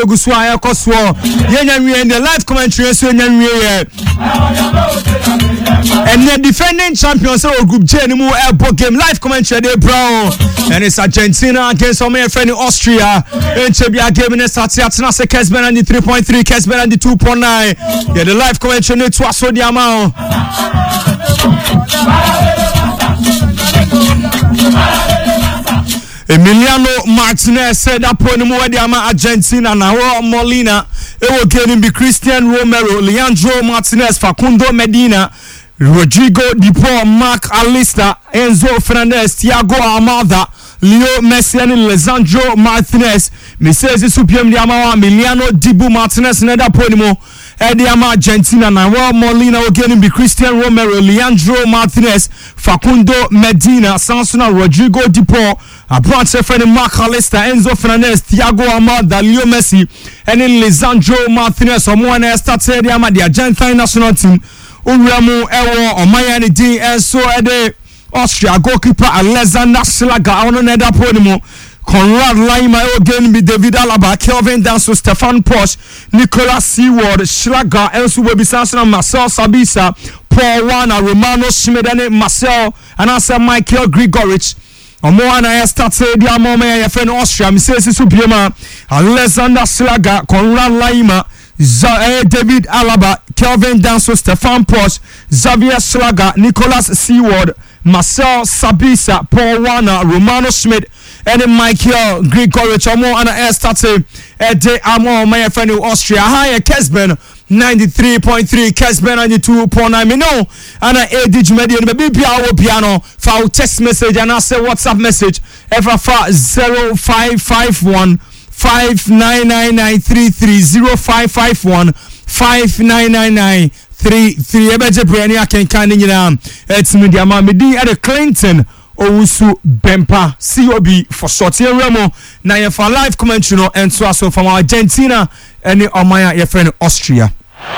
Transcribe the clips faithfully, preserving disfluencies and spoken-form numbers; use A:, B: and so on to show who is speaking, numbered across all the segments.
A: Guswa Koswo, Yenyan, the live commentary, so Yenyan, and the defending champions of Group J, and more airport game live commentary, they brown, and it's Argentina against our friend Austria, and Chebia game in the Satsatana, Kesben and the three point three, Kesben and the two point nine, yeah, the live commentary, it was so the amount. Emiliano Martinez said that point more the Argentina now Molina it will get be Christian Romero, Leandro Martinez, Facundo Medina, Rodrigo Di Paul, Mark Alista, Enzo Fernandez, Thiago Almada, Leo Messi and Lisandro Martinez. Misses Supium Diamawa, Emiliano Dibu Martinez and that point more Ediama Argentina now Molina will get be Christian Romero, Leandro Martinez, Facundo Medina, Sansona, Rodrigo Di Paul, a branch friend Mark Alista, Enzo Fernandez, Thiago Almada, Leo Messi, and then Lisandro Martinez. Someone else started the Argentine national team. Uramu Ewo, Omayani D, and so at the Austria goalkeeper Alexander Schlager. On another podium, Conrad Lima again be David Alaba, Kelvin Danso, Stefan Posch, Nicolas Seward, Schlager, Elsu Webi Sanson, Marcel Sabisa, Paul Wana, Romano Schmidt, and Marcel, and also Michael Grigorich. Omoana ya started dia mama ya friend Austria misesi supiema Alexander Schlager, Conrad Lima, David Alaba, Kelvin Danso, Stefan Posch, Xavier Schlager, Nicolas Seward, Marcel Sabisa, Paul Wana, Romano Schmidt, and Michael Grigorich. Omoana ya started de amo my friend Austria higher Kesben ninety-three point three, Kesben ninety-two point nine. Me know, and I edit media, maybe piano piano, for text message, and I say WhatsApp message, ever for zero five five one five nine nine nine three three zero five five one five nine nine nine three three. Ebeje Brian, I can kind of it's media, me di at the Clinton. Owusu Bempa C O B for short here Remo na for live commentary and so also from Argentina and Omaya your friend Austria.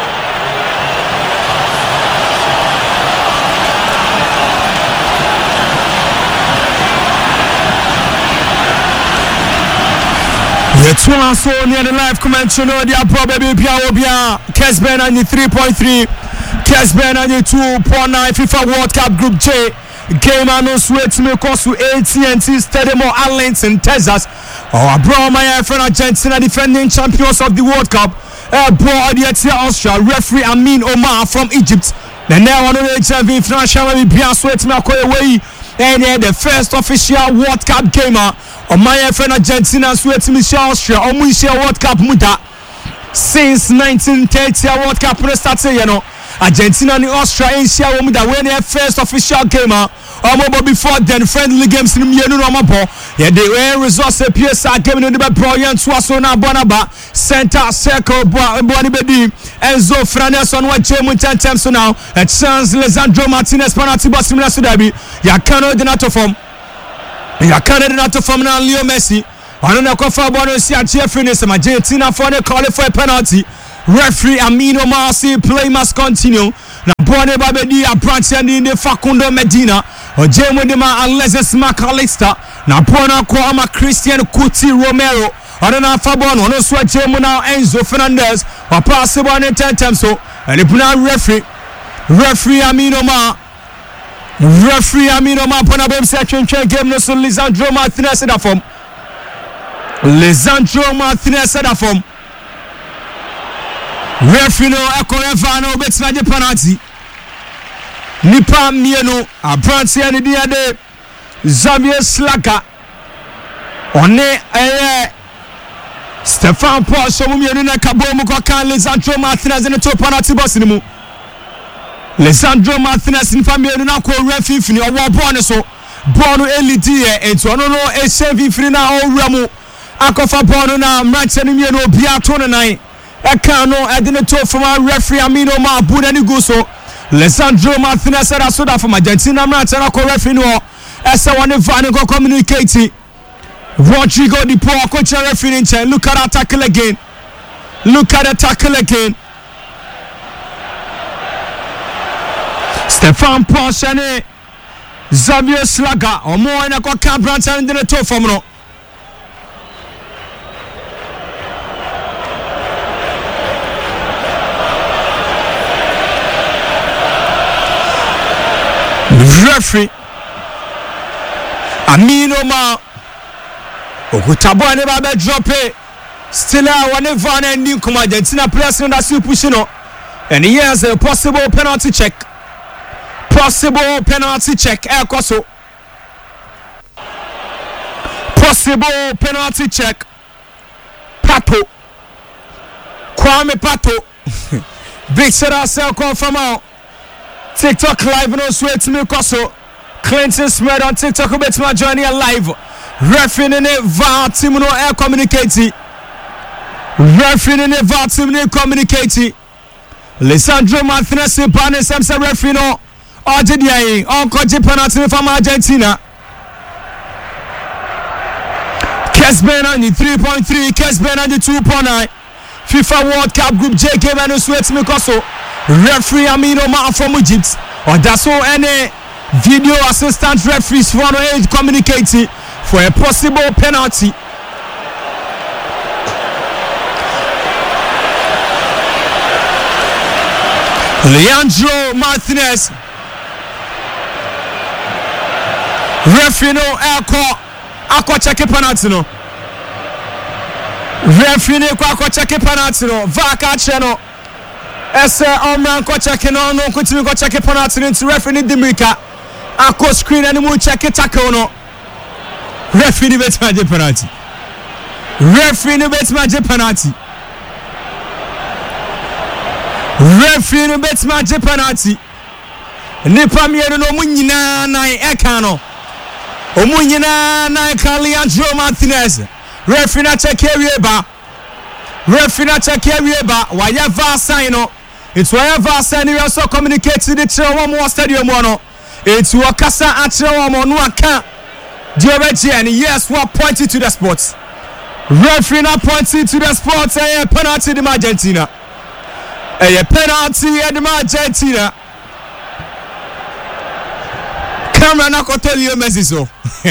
A: It's one so near the live commentary no dia probably Pia Obia Kesben ninety-three point three, Kesben ninety-two point nine FIFA World Cup Group J. Game on sweat to make us to A T and T Stadium or Arlington, Texas. Our bro, my friend Argentina, defending champions of the World Cup. Uh, bro, the Austria referee Amin Omar from Egypt. The now on the H I V financial be sweat to make away. And the first official World Cup gamer. Or my friend Argentina sweat to Michelle Austria. Or Michelle World Cup muda since nineteen thirty World Cup started, you know. Argentina and Austria in share with that when their first official game out. Or before then, friendly games in the Mienu Ramabo. Yeah, they were resource P S R game in the Brian Swasona Bonaba, Center Circle, Bonibedi, Enzo Fernandez on what Jim ten times now. A chance, Lisandro Martinez, Panati Basimina Sudabi. Yakano Denato form. Yakano Denato form now, Leo Messi. I don't know if I want to see a Jeff finish. Argentina for the call for a penalty. Referee Amino Marci play must continue. Na Bone Babedi a branch and in the Facundo Medina. O Jemo de ma Alexis McAllister. Na Bona Kwama Christian Kuti Romero. I don't know if I want to switch Jemo now Enzo Fernandez. Or pass the one in ten times so. And the Puna referee. Referee Amino Ma. Referee Amino Ma Pona Bem section game no so Lisandro Martinez at form. Lisandro Martinez at form. Referee no Ekoreva no betina the penalty. Nipa mienu abranti ani dia de Xavier Schlager. One eh Stefan Posch mu mienu na kabo mu kwa kan Lisandro Martinez ne to penalty box ni mu. Lisandro Martinez nipa mienu na ko referee fini owo ball ne so. Ball no elidi e ento no no e save fini na owura mu. Akofa ball no na mranti ni mienu obi ato ne nan. Ekano edine to from our referee Amino Ma Budani Guso. Lisandro Martinez said I saw that from Argentina. I'm not telling you referee no. Esa one van go communicate. Rodrigo Di Paul coach referee in chain. Look at that tackle again. Look at the tackle again. Stefan Posch and Xavier Schlager. Or more in a car branch and then a toe from no. referee Amino Ma Okutabo ne ba be drop it still a one van ending come Argentina players in that super pushing and he has a possible penalty check possible penalty check Ekoso possible penalty check Pato Kwame Pato Big Sarah Cell confirm out TikTok live no sweat me Koso Clinton Smith on TikTok bet my journey live referee in the V A R team no air communicate referee in the V A R team no communicate Lisandro Martinez ban Samson referee no Argentina on koji penalty from Argentina Kesben on the three point three Kesben on the two point nine FIFA World Cup Group J K Manu sweat me Koso referee Amino Ma from Egypt or that's all any video assistant referees for no age communicating for a possible penalty. Leandro Martinez referee no elko akwa check penalty no referee no akwa check penalty no V A R ka cheno ese omran ko check no no kutimi ko check penalty no referee ni dimika akwa screen and mu check tackle no referee ni bet ma penalty referee ni bet ma penalty referee ni bet ma penalty nipa mienu no mu nyina nan eka no omu nyina nan Leandro Martinez referee na check area ba referee na check area ba waya V A R sign no it's waya V A R sign we also communicate the three one more stadium no it's wakasa atre one no aka Diobeti and yes what pointing to the sports referee na pointing to the sports a penalty in Argentina a penalty in Argentina camera na kotolio Messi so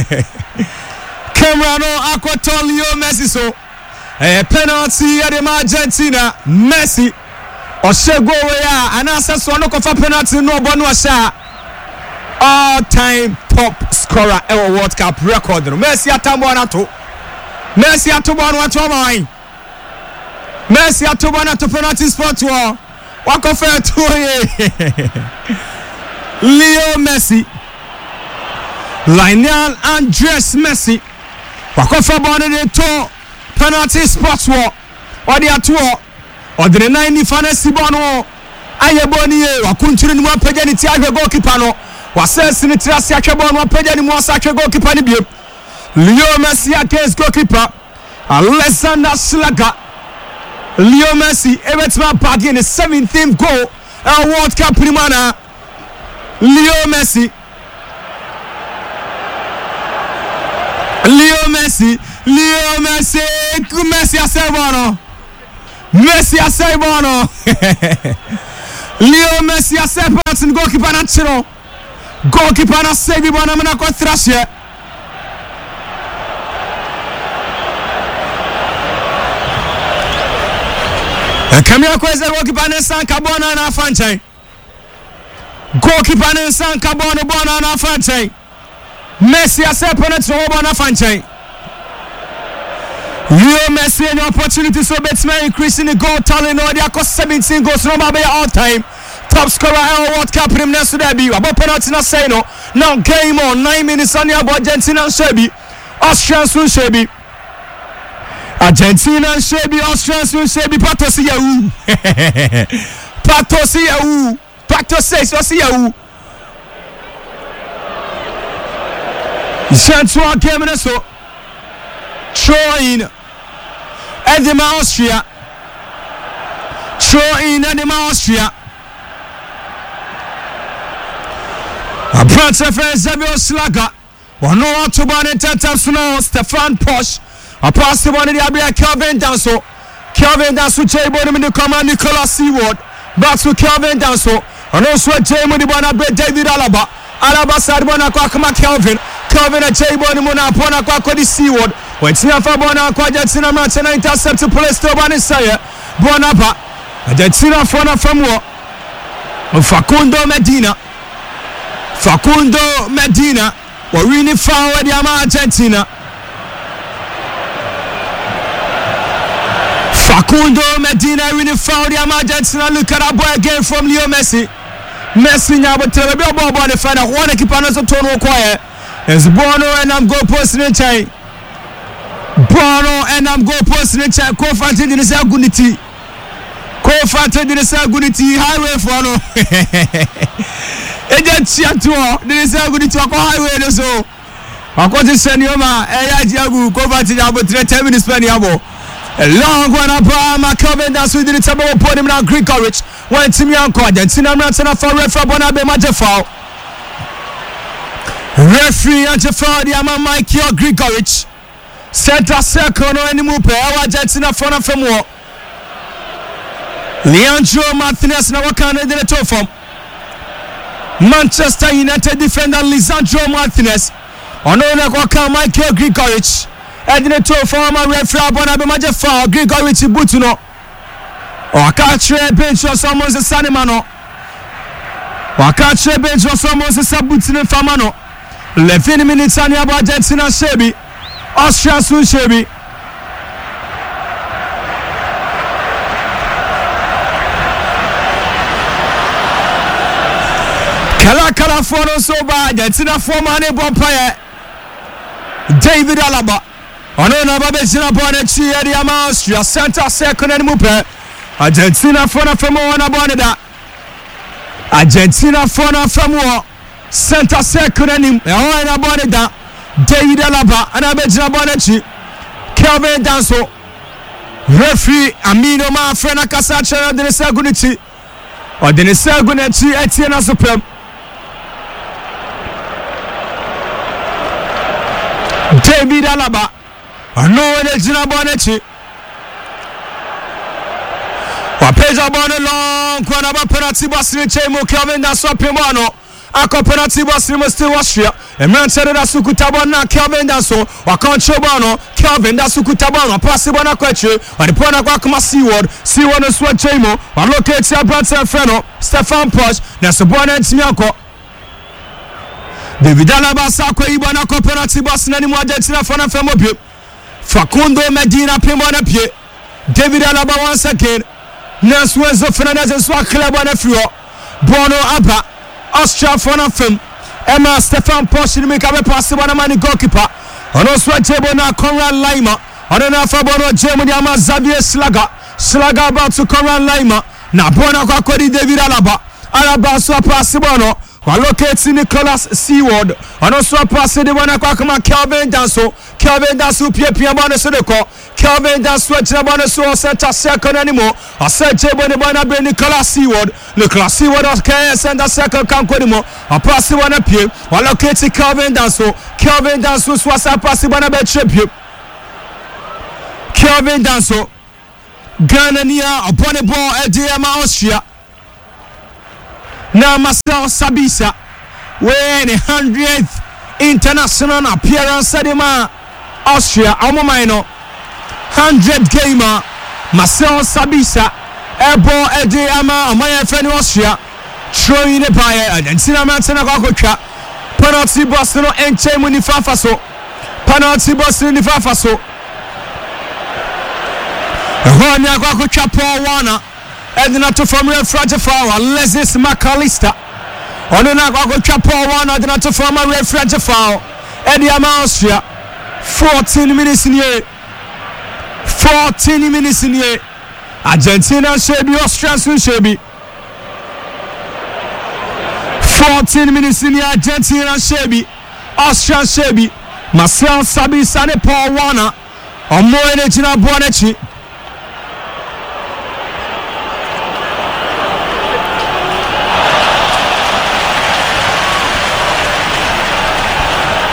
A: camera no akotolio Messi so a penalty in Argentina Messi Oshego ya anasa so no kofa penalty no bonu asha all time top scorer ever World Cup record no Messi atambo anato Messi atobo anato amai Messi atobo anato penalty spot wo wakofa to Leo Messi Lionel Andres Messi wakofa bone de to penalty spot wo odi ato odi the nine fantasy bono ayeboni e wakunturu ni mapage ni ti ahwe goalkeeper no wasesi ni tirasi akebo no page ni mo sakwe goalkeeper ni biem Leo Messi against goalkeeper Alexander Schlager Leo Messi ebetima pagi in the seventeenth goal at World Cup primana Leo Messi Leo Messi Leo Messi Messi asebono Messi asebono Leo Messi asebono goalkeeper na chiro goalkeeper na save bwana mna kwa thrash ye Kamia kweza goalkeeper na sanka bwana na afanchai goalkeeper na sanka bwana bwana na afanchai Messi asebono tro bwana afanchai Leo Messi an opportunity so batsman increasing the goal tally no they are seventeen goals no matter all time top scorer in World Cup him next to that be about penalty na say no now game on nine minutes on your Argentina and Shebi Austrian soon Shebi Argentina and Shebi Austrian soon Shebi Pato see you Pato see you Pato says so see you Jean-Antoine game so Troin Edema Austria Troin Edema Austria a branch of Xavier Schlager one no to ban in terms now Stefan Posch a pass to one of the Abia Kelvin Danso Kelvin Danso J-Boy in the command Nicolas Seward back to Kelvin Danso and also J-Boy the one David Alaba Alaba side one akwa Kelvin Kelvin a J-Boy the one upon akwa the Seward when Tina Bona Argentina match and intercept to police to Bani Saya Bonapa Argentina Fona from what Facundo Medina Facundo Medina or really foul the Argentina. Facundo Medina really foul the Argentina. Look at that boy again from Leo Messi. Messi now but tell me about the final one keep on us to turn quiet. It's Bono and I'm go posting in chain. Bono and I'm go posting in chain. Co-fanted in the Sagunity. Co-fanted in the Sagunity highway for no. Agent Chiatua, there is a good talk highway so. According to Senioma, Aya Jagu, co-fanted about ten minutes Spaniabo. A long one up, Macaven, that's with the table of podium now, Greek courage. When Timmy Uncle, Argentina, Ransom for referee Bonabe Majafal. Referee Majafal, the Ama Mikey or Greek courage. Center circle, no any move, Argentina for a from war. Leandro Martinez, now can in the top form. Manchester United defender Lisandro Martinez. On the Waka Michael Greek courage. And the top form, referee Bonabe Majafal, Greek courage, Butuno. Wakatre bench or someone's a Sanimano. Wakatre bench or someone's a Sabutin Famano. eleven minutes on the Argentina Shebi. Austria Sun Shebi. Kala Kala Fono so bad. Argentina former Bompire. David Alaba. Onona Babesina Bonechi, Ediama Austria. Center second and Mupe. Argentina for from one about that. Argentina for from one. Center second and him. And about that. David Alaba and Abedina Bonechi. Kelvin Danso. Referee Amino Ma Frena Casacha de Saguniti. Or the Saguneti Etienne Supreme. David Alaba. No Edina Bonechi. Wapeja bone long kwa na penalty box ni chemo Kelvin da so pemano akọ penalty box ni still Austria emran chere da sukuta bona Kelvin da so wa control bono Kelvin da sukuta bona pass bona kwache wa de pona kwa kuma Seaward Seaward no so chemo wa locate ya Branson Freno Stefan Posch na so bona ntimi akọ David Alaba sa kwa ibona akọ penalty box na ni mo Argentina fona femo pie Facundo Medina pemona pie David Alaba once again Neswezo Fernandez and Swak Club on a floor. Bono Abba, Austria for nothing. Emma Stefan Posch to make a pass to one man goalkeeper. On also a table now, Conrad Lima. On an alpha Bono Germany, Ama Xavier Slaga. Slaga about to Conrad Lima. Now Bono Kakodi David Alaba. Alaba so pass to Bono. While locating Nicholas Seaward. And also a pass to the one Kakama Kelvin Danso. Kelvin Danso Pia Pia Bono Sodeko. Kelvin Danso Chabana so center second anymore. I said Jabon Bona Nicholas Seaward. Nicholas Seaward okay center second can't go anymore. I pass the one up here. While locating Kelvin Danso. Kelvin Danso was a pass the one up tribute. Kelvin Danso. Ghana near upon the ball at D M Austria. Now Marcel Sabitzer. When a hundredth international appearance at the man Austria. Amomino. Hundred gamer Marcel Sabitzer airball Eddie Ama Amaya Feni Austria throwing the by Argentina Mantina Gakocha penalty box no enche muni fafaso penalty box ni fafaso Ronya Gakocha Paul Wana and not to from real fragile foul Alexis McAllister Onona Gakocha Paul Wana not to from a real fragile foul Eddie Ama Austria fourteen minutes in here fourteen minutes in here. Argentina Shebi, Austria Shebi. fourteen minutes in here. Argentina Shebi, Austria Shebi. Marcel Sabitzer and Paul Wana. Omo energy na Bonechi.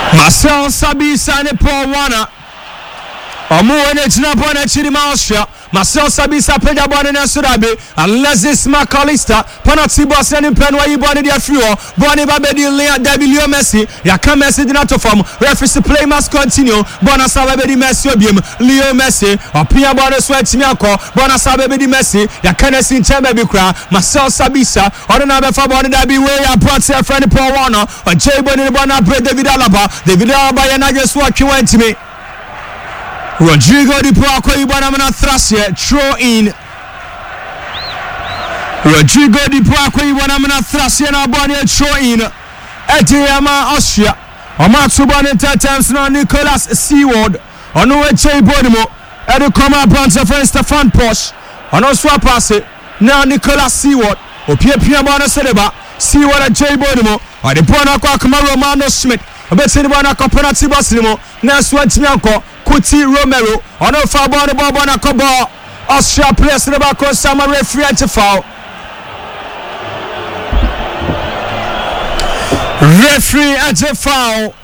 A: Marcel Sabitzer and Paul Wana. Omo energy na Bonechi di Austria. Marcel Sabisa Peja Bonnie and Sudabe, Alexis McAllister, penalty boss and Penway Bonnie de Frio, Bonnie Babedi Lea W Messi, Yaka Messi did not form, referee play must continue, Bonasabedi Messi, Leo Messi, or Pia Bonnie Sweat Miako, Bonasabedi Messi, Yakanesi Chemebukra, Marcel Sabisa, or another for Bonnie Dabi way, I brought a friend Paul Warner, or Jay Bonnie Bonner, David Alaba, David Alaba, and I just watch you went to me. Rodrigo Di Poco Ibanamana Thrasher, throw in. Rodrigo Di Poco Ibanamana Thrasher, and Abania throw in. Etiama Austria. Omatsuban times now Nicholas Seaward. On no way, Jay Bonimo. Edu Koma Bronze for Stefan Posh. On no swap pass it. Now Nicholas Seaward. Opia Pia Bona Sedeba. Seaward and Jay Bonimo. Or the Bonaka Romano Schmidt. A bit in Bonaka Penalty Bassimo. Now Swatimianko. Kuti Romero. On a foul ball, the ball on a cobo. Austria plays the back of summer referee to foul. Referee at a foul.